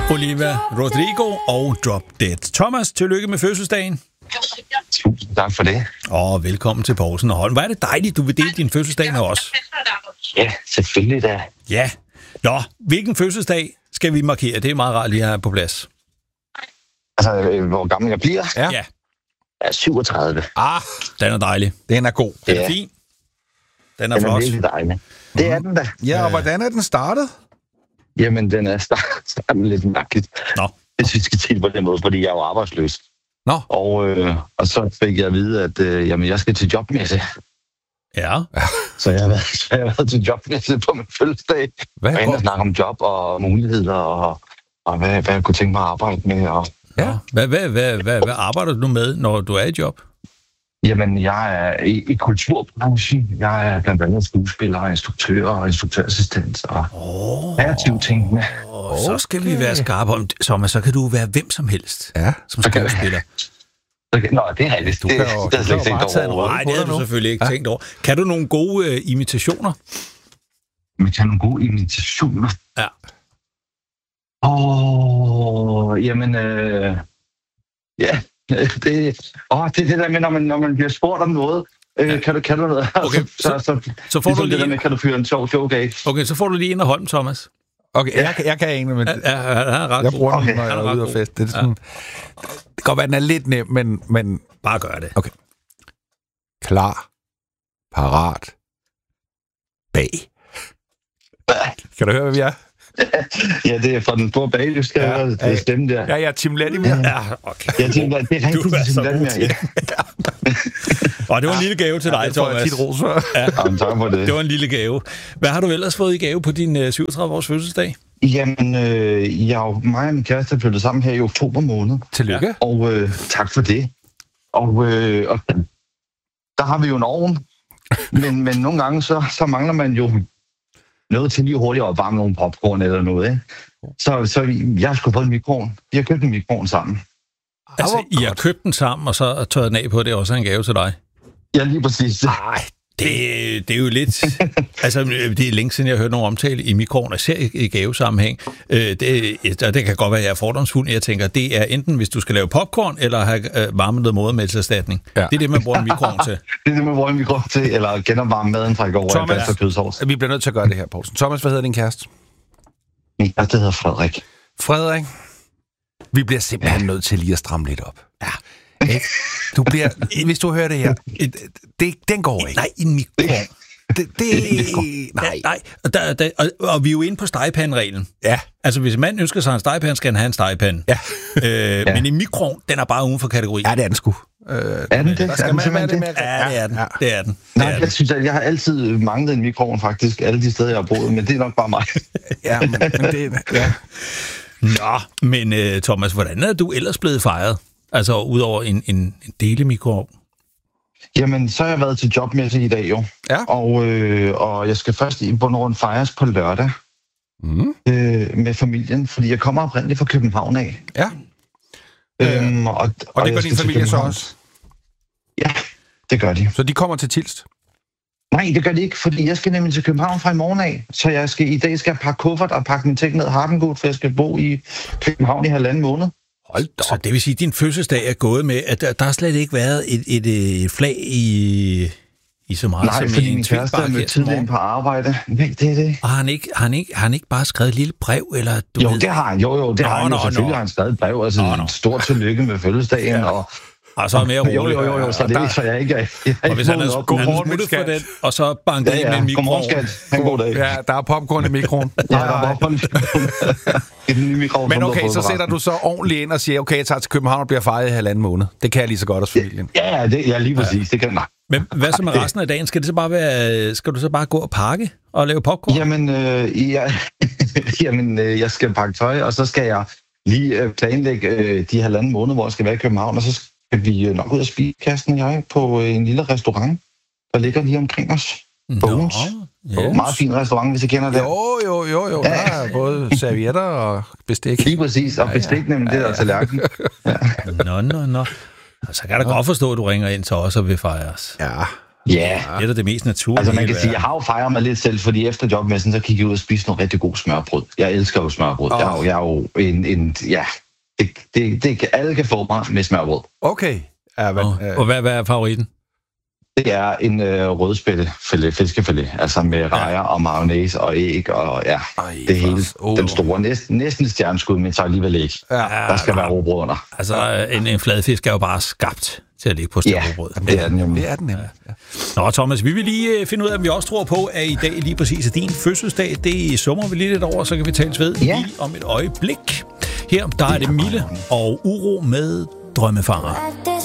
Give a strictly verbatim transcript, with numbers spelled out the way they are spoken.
Olivia Rodrigo og Drop Dead. Thomas, tillykke med fødselsdagen. Tusind tak for det. Og velkommen til Poulsen og Holm. Hvor er det dejligt, du vil dele din fødselsdag med os. Ja, selvfølgelig da. Ja. Nå, hvilken fødselsdag skal vi markere? Det er meget rart lige at have på plads. Altså, hvor gammel jeg bliver? Ja. Jeg er syvogtredive. Ah, den er dejlig. Den er god. Den er Ja. fin. Den er Den er flot. virkelig dejlig. Det er den da. Ja, og hvordan er den startet? Jamen, den er start- starten lidt mærkeligt. Nå. Hvis vi skal til på den måde, fordi jeg er jo arbejdsløs. Nå. Og, øh, og så fik jeg at vide, at øh, jamen, jeg skal til jobmesse. Ja. Så jeg har været, så jeg har været til jobmesse på min fødselsdag. Hvad Og går- endda snakke om job og muligheder, og, og hvad, hvad jeg kunne tænke mig at arbejde med. Og, Ja. Hvad, hvad, hvad, hvad, hvad arbejder du med, når du er i job? Jamen, jeg er i, i kulturbranchen. Jeg er blandt andet skuespiller, og instruktør og instruktørassistent og Åh, kreativ ting. oh, så skal vi være skarpe om, Thomas, så kan du være hvem som helst, Ja. som skuespiller. Okay, nå, det er rigtigt. Du Det, kan det, jo- det, du har jeg kan slet jo ikke bare tænkt tage en over. rolle. Nej, det har du nu. selvfølgelig ikke Ja. tænkt over. Kan du nogle gode uh, imitationer? Men kan nogle gode invitationer? Ja. Åh, oh, jamen, øh, ja, det, åh, det er det der med, når man, når man bliver spurgt om noget. Øh, Ja. kan, du, kan du noget? Okay, så, så, så, Så får ligesom du det der lige med, kan du fyre en sjov joke af? Okay, så får du lige ind og Holm, Thomas. Okay, jeg, kan- jeg kan ikke, men Ja, ja, han er ret jeg god. bruger den, Okay. når jeg Han er er ret ude og god. fest. Det er sådan, det kan godt være, den er lidt nem, men, men Bare gør det. klar, parat, bag. Kan du høre, hvad vi er? Ja, det er fra den store bag, du skal Ja, ja, høre det ja. stemme der. Ja, ja, Tim Latimer. Ja, okay. Jeg tænker, det er Du rigtigt, er så som god den til ja. Og det var en lille gave til dig, Det får jeg Thomas. tit ros for. Jamen, tak for det. Det var en lille gave. Hvad har du ellers fået i gave på din uh, syvogtredive-års fødselsdag? Jamen, øh, jeg og mig og min kæreste er flyttet sammen her i oktober måned. Tillykke. Og øh, tak for det. Og, øh, og der har vi jo en ovn. Men, men nogle gange, så, så mangler man jo noget til lige hurtigt at varme nogle popcorn eller noget. Ikke? Så, så jeg har sgu fået en mikroovn. Vi har købt en mikroovn sammen. Altså, I har købt den sammen, og så tørret den af på, at det er også en gave til dig. Ja, lige præcis. Nej, det, det er jo lidt... altså, det er længe siden, jeg har hørt nogen omtale i mikroovn, og ser i, i gavesammenhæng. Øh, det, og det kan godt være, at jeg er fordomsfuld. Jeg tænker, det er enten, hvis du skal lave popcorn, eller have øh, varmet noget modermælserstatning. Ja. Det er det, man bruger en mikroovn til. Det er det, man bruger en mikroovn til, eller genopvarme maden fra i går, Thomas. eller pasta kødsovs. Vi bliver nødt til at gøre det her, Poulsen. Thomas, hvad hedder din kæreste? Min kæreste hedder Frederik. Frederik. Vi bliver simpelthen nødt til lige at stramme lidt op. Ja. Ikke? Du bliver, hvis du hører det her, det, den går ikke. Nej, en mikroovn. Det, det, Nej, nej. Og, der, der, og, og vi er jo inde på stegepandreglen. Ja. Altså, hvis en mand ønsker sig en stegepande, skal han have en stegepande. Ja. Øh, ja. Men en mikroovn, den er bare uden for kategori. Ja, det er den sgu. Øh, Er den det? der skal Er den man simpelthen være det det? med. Ja, det er den. Ja. Det er den. Det Nej, er den. jeg synes, at jeg har altid manglet en mikroovn faktisk, alle de steder, jeg har boet, men det er nok bare mig. Ja, men, men det, ja. Nå, men uh, Thomas, hvordan er du ellers blevet fejret? Altså, udover en, en, en delemikroovn. Jamen, så har jeg været til jobmesse i dag jo, Ja. og, øh, og jeg skal først i Bornholm fejres på lørdag Mm. øh, med familien, fordi jeg kommer oprindeligt fra København af. Ja. Øhm, og, og, Og det jeg gør skal din til familie så København. også? Ja, det gør de. Så de kommer til Tilst? Nej, det gør de ikke, fordi jeg skal nemlig til København fra i morgen af. Så jeg skal, i dag skal jeg pakke kuffert og pakke mine ting ned Hardengoed, for jeg skal bo i København i halvanden måned. Hold da Så det vil sige, at din fødselsdag er gået med, at der, der har slet ikke været et, et, et flag i, i så meget Nej, som fordi en min kæreste er tweetbakke med her til tidligere morgen. på arbejde. Nej, det er det. Og har han ikke, har han ikke, har han ikke bare skrevet et lille brev? Eller, du Jo, ved, det har han. Jo, jo, det Nå, har han. nå, Jo, selvfølgelig nå. har han skrevet et brev. Altså, Nå, nå. et stort tillykke med fødselsdagen. Ja. Og, og så er mere roligt. jo, jo, jo, jo, så det er ikke, så jeg ikke er... Jeg er Og hvis han vågnet er op. god Godmorgen, morgen, min for skat. den, og så banket Ja, ind med ja. en Godmorgen, mikroovn. skat. Ha' en god dag. Ja, der er popcorn i mikroen. Ja, der var på en ny mikroovn. Men som du har okay, fået så fra sætter resten. du så ordentligt ind og siger, okay, jeg tager til København og bliver fejret i halvanden måned. Det kan jeg lige så godt hos familien. Ja, det, ja, lige præcis. Det kan nej. Men hvad så med resten af dagen? Skal, det så bare være, skal du så bare gå og pakke og lave popcorn? Jamen, øh, ja, jamen øh, jeg skal pakke tøj, og så skal jeg lige øh, planlægge øh, de halvanden måned, hvor jeg skal være i København, og så skal vi øh, nok ud og spise, Karsten og jeg, på øh, en lille restaurant, der ligger lige omkring os. Bones. ja. Meget fin restaurant, hvis I kender det. Jo, jo, jo, jo. Der er både servietter og bestik. Lige præcis, og bestik nemlig det der tallerken. Nå, nå, nå. Og så kan jeg da godt forstå, at du ringer ind til os og vil fejres. Ja. Ja. Det er da det mest naturlige. Altså man kan sige, jeg har jo fejret mig lidt selv, fordi efter jobmessen, så gik jeg ud og spiste noget rigtig god smørbrød. Jeg elsker jo smørbrød. Oh. Jeg, er jo, jeg er jo en, en ja, det, det, det, alle kan få mig med smørbrød. Okay. Ja, men, og, øh, og hvad, hvad er favoritten? Det er en øh, rødspættefilet, fiskefilet, altså med rejer ja. og mayonnaise og æg og ja, Ej, det hele, oh. den store, næsten, næsten stjerneskud, men så alligevel ikke. Ja, der skal ja, være rugbrød under. Altså en, en fladfisk er jo bare skabt til at ligge på sterrobrød. Ja, det er den jo. Det er den nemlig. Ja. Nå, Thomas, vi vil lige finde ud af, om vi også tror på, at i dag lige præcis er din fødselsdag. Det summer vi lige lidt over, så kan vi tales ved ja. lige om et øjeblik. Her, der er det Mille og Uro med Drømmefanger.